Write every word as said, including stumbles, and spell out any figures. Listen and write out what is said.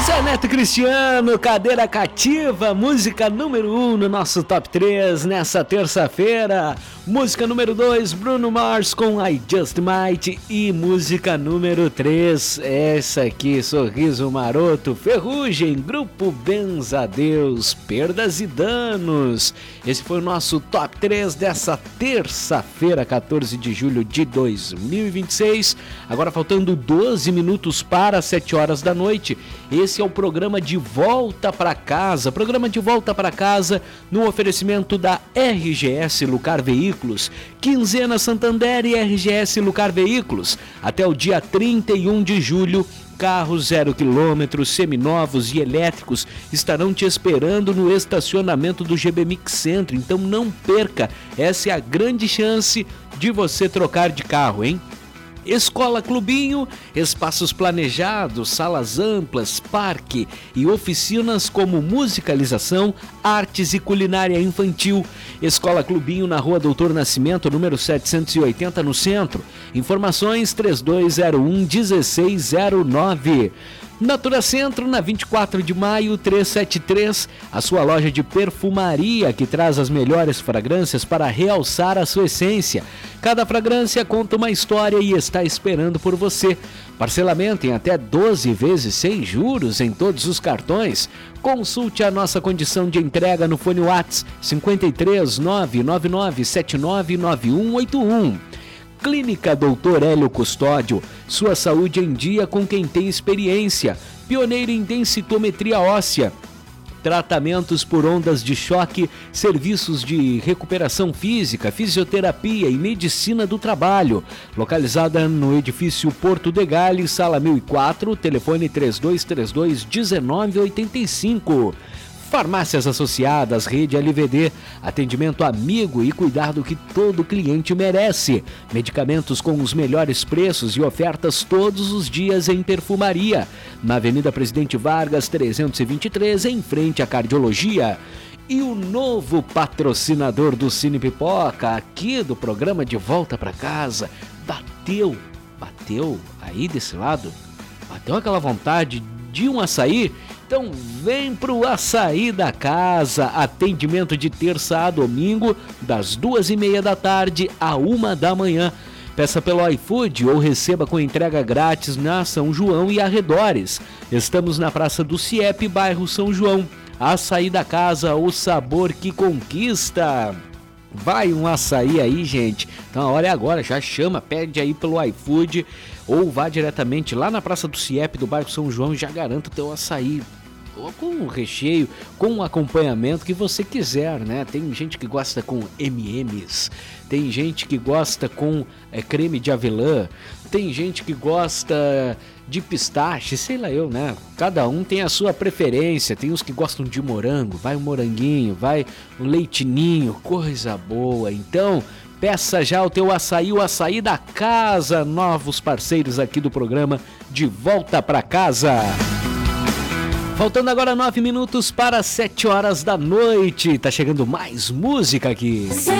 Zé Neto Cristiano, Cadeira Cativa, música número um no nosso top três nessa terça-feira. Música número dois, Bruno Mars com I Just Might. E música número três, essa aqui, Sorriso Maroto, Ferrugem, Grupo Benzadeus, Perdas e Danos. Esse foi o nosso top três dessa terça-feira, quatorze de julho de dois mil e vinte e seis. Agora faltando doze minutos para sete horas da noite. Esse é o programa De Volta para Casa, programa De Volta para Casa no oferecimento da R G S Lucar Veículos, Quinzena Santander e R G S Lucar Veículos. Até o dia trinta e um de julho, carros zero quilômetros, seminovos e elétricos estarão te esperando no estacionamento do G B Mix Center, então não perca, essa é a grande chance de você trocar de carro, hein? Escola Clubinho, espaços planejados, salas amplas, parque e oficinas como musicalização, artes e culinária infantil. Escola Clubinho na Rua Doutor Nascimento, número setecentos e oitenta, no centro. Informações três dois zero um, um seis zero nove. Natura Centro, na vinte e quatro de maio, trezentos e setenta e três, a sua loja de perfumaria que traz as melhores fragrâncias para realçar a sua essência. Cada fragrância conta uma história e está esperando por você. Parcelamento em até doze vezes sem juros em todos os cartões. Consulte a nossa condição de entrega no fone WhatsApp cinco três nove nove nove sete nove nove um oito um. Clínica doutor Hélio Custódio, sua saúde em dia com quem tem experiência. Pioneiro em densitometria óssea, tratamentos por ondas de choque, serviços de recuperação física, fisioterapia e medicina do trabalho. Localizada no edifício Porto de Gales, sala mil e quatro, telefone três dois três dois, um nove oito cinco. Farmácias Associadas, Rede L V D, atendimento amigo e cuidado que todo cliente merece. Medicamentos com os melhores preços e ofertas todos os dias em perfumaria. Na Avenida Presidente Vargas, trezentos e vinte e três, em frente à Cardiologia. E o novo patrocinador do Cine Pipoca, aqui do programa De Volta para Casa, bateu, bateu aí desse lado, bateu aquela vontade de um açaí. Então vem pro Açaí da Casa, atendimento de terça a domingo, das duas e meia da tarde à uma da manhã. Peça pelo iFood ou receba com entrega grátis na São João e arredores. Estamos na Praça do Ciep, bairro São João. Açaí da Casa, o sabor que conquista. Vai um açaí aí, gente. Então a hora é agora, já chama, pede aí pelo iFood ou vá diretamente lá na Praça do Ciep do bairro São João e já garanta o teu açaí. Com o recheio, com o acompanhamento que você quiser, né? Tem gente que gosta com eme emes, tem gente que gosta com é, creme de avelã, tem gente que gosta de pistache, sei lá eu, né? Cada um tem a sua preferência, tem os que gostam de morango, vai um moranguinho, vai um leitinho, coisa boa. Então, peça já o teu açaí, o Açaí da Casa, novos parceiros aqui do programa De Volta para Casa. Faltando agora nove minutos para sete horas da noite. Tá chegando mais música aqui. Você